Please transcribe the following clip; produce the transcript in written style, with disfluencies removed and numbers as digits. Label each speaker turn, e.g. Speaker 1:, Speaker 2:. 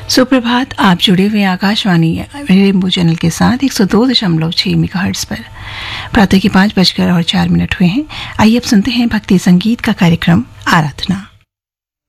Speaker 1: सुप्रभात। आप जुड़े हुए आकाशवाणी रेनबो चैनल के साथ 102.6 मेगाहर्ट्ज पर। प्रातः के 5:04 हुए हैं। आइए अब सुनते हैं भक्ति संगीत का कार्यक्रम आराधना।